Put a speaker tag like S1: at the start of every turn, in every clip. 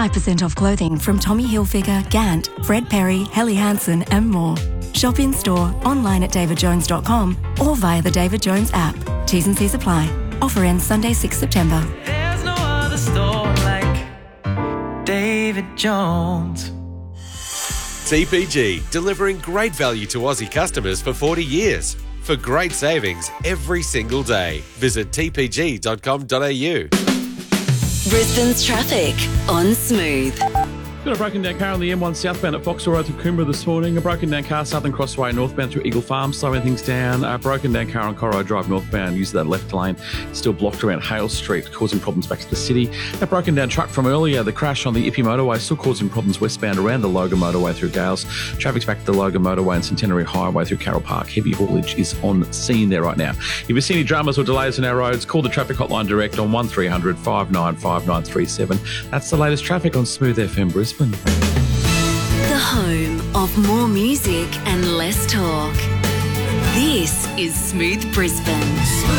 S1: 25% off clothing from Tommy Hilfiger, Gant, Fred Perry, Helly Hansen and more. Shop in-store, online at davidjones.com or via the David Jones app. T's and C's apply. Offer ends Sunday, 6 September.
S2: There's no other store like David Jones.
S3: TPG, delivering great value to Aussie customers for 40 years. For great savings every single day. Visit tpg.com.au.
S4: Brisbane's traffic on Smooth.
S5: Got a broken down car on the M1 southbound at Vauxhall Road to Coomera this morning. A broken down car Southern Crossway northbound through Eagle Farm, slowing things down. A broken down car on Corro Drive northbound, using that left lane, still blocked around Hale Street, causing problems back to the city. A broken down truck from earlier, the crash on the Ippy motorway, still causing problems westbound around the Logan motorway through Gales. Traffic's back to the Logan motorway and Centenary Highway through Carroll Park. Heavy haulage is on scene there right now. If you see any dramas or delays on our roads, call the traffic hotline direct on 1300 595937. That's the latest traffic on Smooth FM Brisbane.
S4: The home of more music and less talk. This is Smooth Brisbane.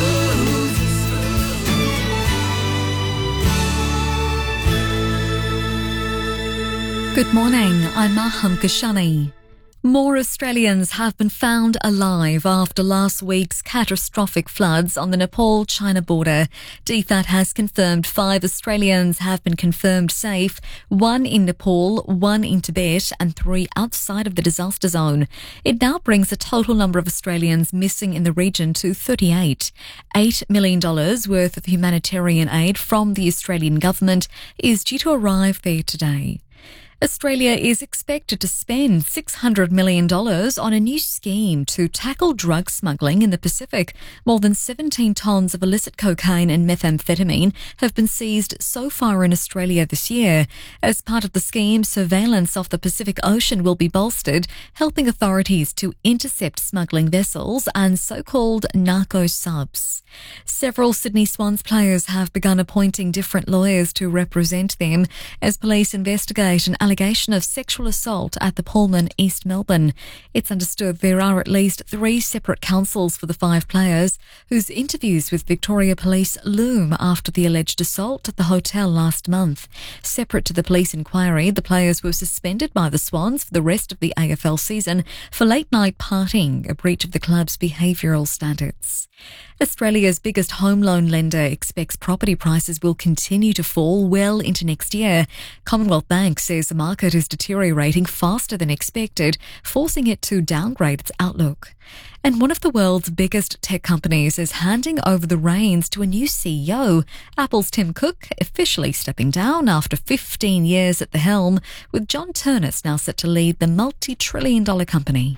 S6: Good morning, I'm Maham Kashani. More Australians have been found alive after last week's catastrophic floods on the Nepal-China border. DFAT has confirmed 5 Australians have been confirmed safe, 1 in Nepal, 1 in Tibet and 3 outside of the disaster zone. It now brings the total number of Australians missing in the region to 38. $8 million worth of humanitarian aid from the Australian government is due to arrive there today. Australia is expected to spend $600 million on a new scheme to tackle drug smuggling in the Pacific. More than 17 tonnes of illicit cocaine and methamphetamine have been seized so far in Australia this year. As part of the scheme, surveillance of the Pacific Ocean will be bolstered, helping authorities to intercept smuggling vessels and so-called narco subs. Several Sydney Swans players have begun appointing different lawyers to represent them as police investigate an allegation of sexual assault at the Pullman, East Melbourne. It's understood there are at least 3 separate counsels for the 5 players whose interviews with Victoria Police loom after the alleged assault at the hotel last month. Separate to the police inquiry, the players were suspended by the Swans for the rest of the AFL season for late-night partying, a breach of the club's behavioural standards. Australia's biggest home loan lender expects property prices will continue to fall well into next year. Commonwealth Bank says the market is deteriorating faster than expected, forcing it to downgrade its outlook. And one of the world's biggest tech companies is handing over the reins to a new CEO. Apple's Tim Cook officially stepping down after 15 years at the helm, with John Ternus now set to lead the multi-trillion-dollar company.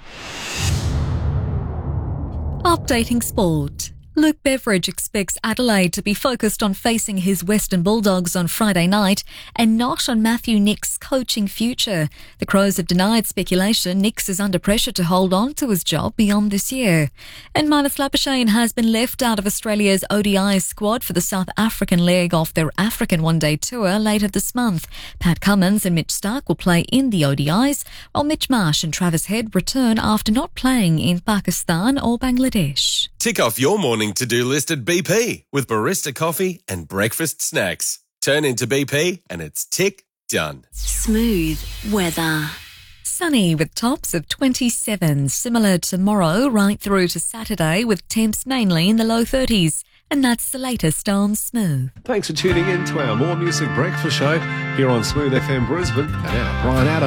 S6: Updating sport. Luke Beveridge expects Adelaide to be focused on facing his Western Bulldogs on Friday night and not on Matthew Nicks' coaching future. The Crows have denied speculation Nicks is under pressure to hold on to his job beyond this year. And Marnus Labuschagne has been left out of Australia's ODI squad for the South African leg of their African one-day tour later this month. Pat Cummins and Mitch Starc will play in the ODIs, while Mitch Marsh and Travis Head return after not playing in Pakistan or Bangladesh.
S3: Tick off your morning to-do list at BP with barista coffee and breakfast snacks. Turn into BP and it's tick done.
S4: Smooth weather.
S6: Sunny with tops of 27, similar tomorrow right through to Saturday with temps mainly in the low 30s. And that's the latest on Smooth.
S7: Thanks for tuning in to our More Music Breakfast show here on Smooth FM Brisbane. And now, Brian Adams.